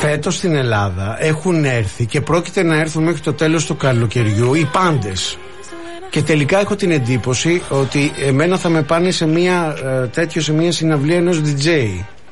φέτος στην Ελλάδα έχουν έρθει και πρόκειται να έρθουν μέχρι το τέλος του καλοκαιριού οι πάντες. Και τελικά έχω την εντύπωση ότι εμένα θα με πάνε σε μια σε μια συναυλία ενός DJ.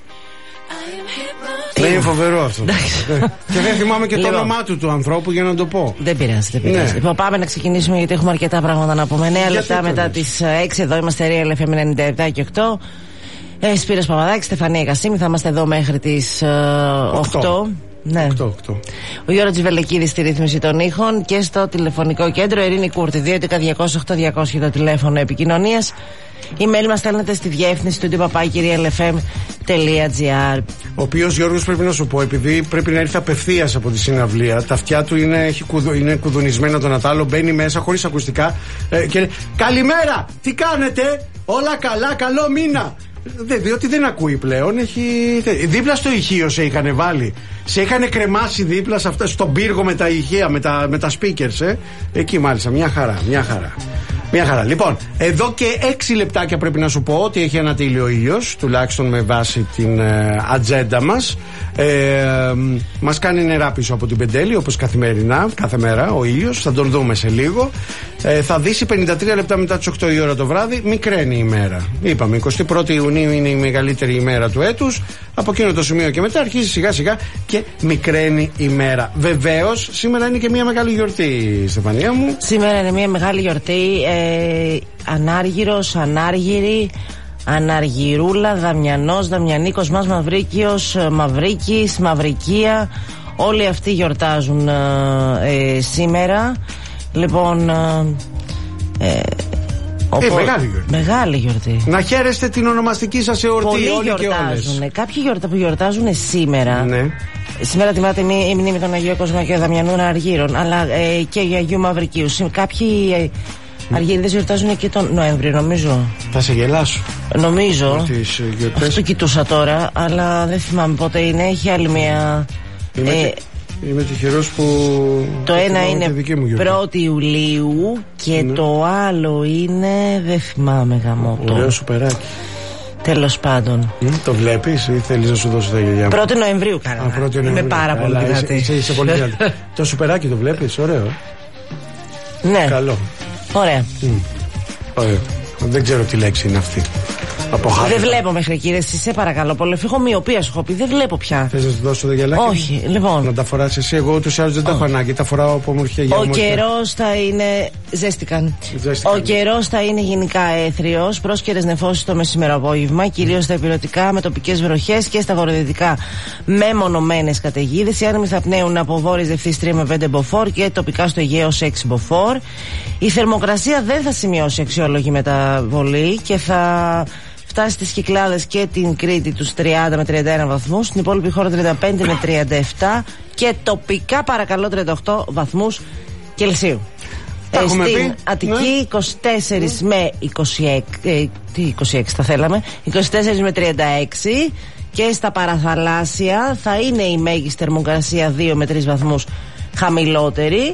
Είναι φοβερό αυτό. Και δεν θυμάμαι και το όνομά του ανθρώπου για να το πω. Δεν πειράζει. Λοιπόν, πάμε να ξεκινήσουμε γιατί έχουμε αρκετά πράγματα να πούμε. 9 λεπτά μετά τις 6 εδώ είμαστε Real FM 97 και 8. Σπύρος Παπαδάκης, Στεφανία Κασίμη, θα είμαστε εδώ μέχρι τις 8. Ναι. 8. Ο Γιώργος Τζιβελεκίδης στη ρύθμιση των ήχων και στο τηλεφωνικό κέντρο Ειρήνη Κούρτη 2.11.200.8.200 για το τηλέφωνο επικοινωνίας. Email μας στέλνετε στη διεύθυνση του papakirialfm.gr. Ο οποίος Γιώργος, πρέπει να σου πω, επειδή πρέπει να έρθει απευθείας από τη συναυλία, τα αυτιά του είναι κουδουνισμένα τον Ατάλο, μπαίνει μέσα χωρίς ακουστικά και λέει καλημέρα, τι κάνετε, όλα καλά, καλό μήνα. Διότι δεν ακούει πλέον. Δίπλα στο ηχείο σε είχαν βάλει. Σε είχαν κρεμάσει δίπλα στον πύργο με τα ηχεία, με τα speakers. Εκεί μάλιστα. Μια χαρά. Λοιπόν, εδώ και 6 λεπτάκια πρέπει να σου πω ότι έχει ανατείλει ο ήλιος, τουλάχιστον με βάση την ατζέντα μας. Μας κάνει νερά πίσω από την Πεντέλη, όπως καθημερινά, κάθε μέρα ο ήλιος. Θα τον δούμε σε λίγο. Θα δύσει 53 λεπτά μετά τις 8 η ώρα το βράδυ. Μικραίνει η ημέρα. Είπαμε, 21η Ιουνίου είναι η μεγαλύτερη ημέρα του έτους. Από εκείνο το σημείο και μετά αρχίζει σιγά σιγά και μικραίνει η ημέρα. Βεβαίως, σήμερα είναι και μια μεγάλη γιορτή, Στεφανία μου. Σήμερα είναι μια μεγάλη γιορτή. Ανάργυρος, Ανάργυρη, Αναργυρούλα, Δαμιανός, Δαμιανίκος, Μας Μαυρίκιος, Μαυρίκης, Μαυρικία. Όλοι αυτοί γιορτάζουν σήμερα. Λοιπόν, μεγάλη γιορτή. Μεγάλη γιορτή. Να χαίρεστε την ονομαστική σας εορτή. Πολλοί όλοι γιορτάζουν. Κάποιοι που γιορτάζουν σήμερα. Ναι. Σήμερα τιμάται η μνήμη των Αγίου Κοσμά και Δαμιανού Αργύρων, αλλά και για Αγίου Μαυρικίου. Κάποιοι Αργύριδες γιορτάζουν και τον Νοέμβριο, νομίζω. Θα σε γελάσω. Νομίζω. Αυτό κοιτούσα τώρα, αλλά δεν θυμάμαι πότε είναι. Έχει άλλη μια. Είμαι τυχερός που. Το ένα είναι 1η Ιουλίου και το άλλο είναι. Δεν θυμάμαι γαμώτο. Ωραίο σουπεράκι. Τέλος πάντων. Το βλέπεις ή θέλεις να σου δώσω τα γελιά μου? 1η Νοεμβρίου καλά. Είμαι πάρα πολύ δυνατή. Είσαι πολύ δυνατή. Το σουπεράκι το βλέπεις, ωραίο. Ναι. Καλό. Ωραία. Δεν ξέρω τι λέξη είναι αυτή. Δεν βλέπω μέχρι εκεί, εσύ σε παρακαλώ πολύ. Έχω μοιοπία, σου έχω πει, δεν βλέπω πια. Θες να σου δώσω το γυαλάκι? Όχι, λοιπόν. Να τα φοράς εσύ, εγώ ούτως ή άλλως δεν τα έχω ανάγκη. Τα φοράω από ομορφιά για ομορφιά. Ο καιρός θα είναι. Ζέστηκαν. Ο καιρός θα είναι γενικά έθριος. Πρόσκαιρες νεφώσεις το μεσημερό-απόγευμα, κυρίως στα ηπειρωτικά με τοπικές βροχές και στα βορειοδυτικά με μονομένες καταιγίδες. Οι άνεμοι θα πνέουν από βόρειες διευθύνσεις 3 με 5 μποφόρ και τοπικά στο Αιγαίο 6 μποφόρ. Η θερμοκρασία δεν θα σημειώσει αξιόλογη μεταβολή και θα φτάσει στις Κυκλάδες και την Κρήτη τους 30 με 31 βαθμούς, στην υπόλοιπη χώρα 35 με 37 και τοπικά παρακαλώ 38 βαθμούς Κελσίου. Στην Αττική 24 με 26, τι 26 θα θέλαμε, 24 με 36 και στα παραθαλάσσια θα είναι η μέγιστη θερμοκρασία 2 με 3 βαθμούς χαμηλότερη.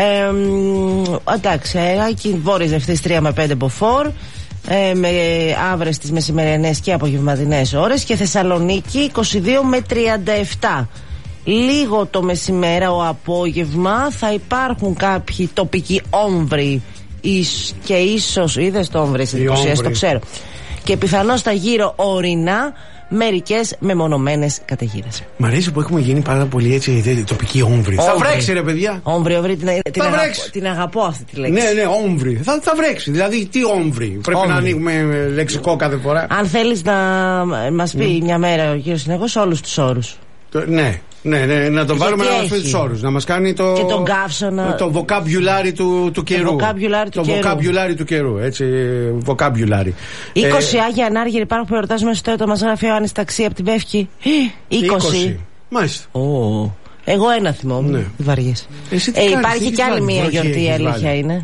Εντάξει, αεράκι, βόρειες διευθύνσεις 3 με 5 μποφόρ. Με αύρες τις μεσημερινές και απογευματινές ώρες και Θεσσαλονίκη 22 με 37. Λίγο το μεσημέρα ο απόγευμα θα υπάρχουν κάποιοι τοπικοί όμβροι και ίσως, είδες το όμβρι στις 20, το ξέρω, και πιθανώς θα γύρω ορεινά μερικές μεμονωμένες καταιγίδες. Μ' αρέσει που έχουμε γίνει πάρα πολύ έτσι τοπική όμβρη. Θα βρέξει ρε παιδιά. Όμβρη, την αγαπώ αυτή τη λέξη. Ναι, όμβρη. Θα βρέξει. Δηλαδή τι όμβρη. Πρέπει να ανοίγουμε λεξικό κάθε φορά. Αν θέλεις να μας πει μια μέρα ο κύριος Συνεχός όλους τους όρους. Ναι, να το βάλουμε να μας πει τους όρους. Να μας κάνει το. Και τον καύσωνα. Το vocabulary του καιρού. Το vocabulary του καιρού. Έτσι, vocabulary. 20 Άγια Ανάργυροι υπάρχουν που εορτάζουμε στο έτο. Μας γράφει ο Άννης Ταξί από την Πεύκη. 20. Μάλιστα. Εγώ ένα θυμόμουν. Ναι. Βαριές. Υπάρχει κι άλλη μία γιορτή, η αλήθεια είναι.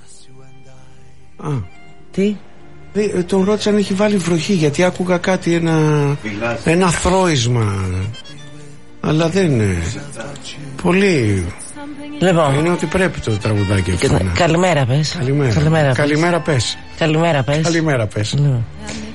Τι? Τον ρώτησα αν έχει βάλει βροχή, γιατί άκουγα κάτι, ένα θρώισμα. Αλλά δεν είναι πολύ. Λοιπόν, είναι ότι πρέπει το τραγουδάκι αυτό. Καλημέρα πες. Καλημέρα πες. Καλημέρα πες. Καλημέρα πες.